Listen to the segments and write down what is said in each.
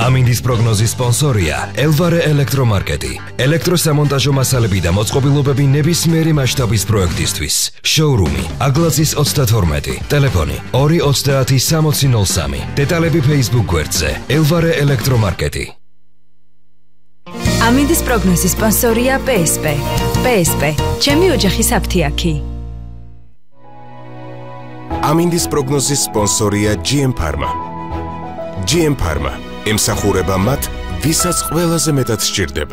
ამინდის პროგნოზის სპონსორია ელვარე ელექტრომარკეტი. ელექტროსამონტაჟო მასალები და მოწყობილობები ნებისმიერი მასშტაბის პროექტისთვის. შოურუმი აგლაცის 32, ტელეფონი 230 დეტალები Facebook გვერდზე ელვარე ელექტრომარკეტი. ამინდის პროგნოზის სპონსორია PSP. PSP, ჩემი ოჯახის აფთიაქი. ამინდის პროგნოზის სპონსორია GM Pharma. GM Pharma ემსახურება მათ, ვისაც ყველაზე მეტად სჭირდება.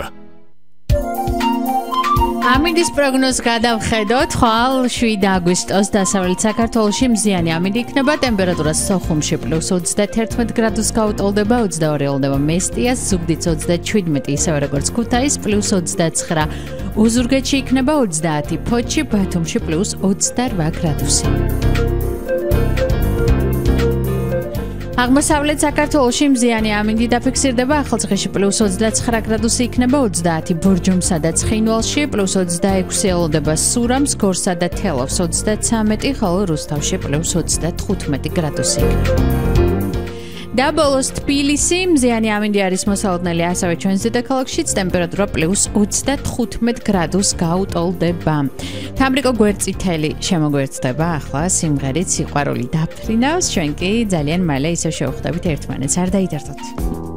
ამინდის პროგნოზს გადავხედოთ, ხვალ 7 აგვისტოს დასავლეთ საქართველოში მზიანი ამინდი იქნება, ტემპერატურა სოხუმში +21 გრადუს გაუტოლდება, 22 ელოდება მესტიას, ზუგდიდს 37, ისევე როგორც ქუთაის +29, ოზურგეთში იქნება 30, ფოთში, ბათუმში +28 გრადუსი. აღმოსავლეთ საქართველოში მზიანი ამინდი დაფიქსირდება, ახალციხეში +29 გრადუსი იქნება, 30 ბორჯომსა და ცხინვალში, +26 ელოდება სურამს, გორსა და თელავს 33, ხოლო რუსთავში +25 გრადუსი იქნება. და ბოლოს თბილისი, მზიანი ამინდი არის მოსალოდნელი ასევე ჩვენს დედაქალაქშიც, ტემპერატურა +25 გრადუს გაუტოლდება. თამრიკო გვერდწითელი შემოგვერდდება ახლა სიმღერით სიყვარული დაფრინავს, ჩვენ კი ძალიან მალე ისევ შევხვდებით ერთმანეთს. არ დაიდარდოთ.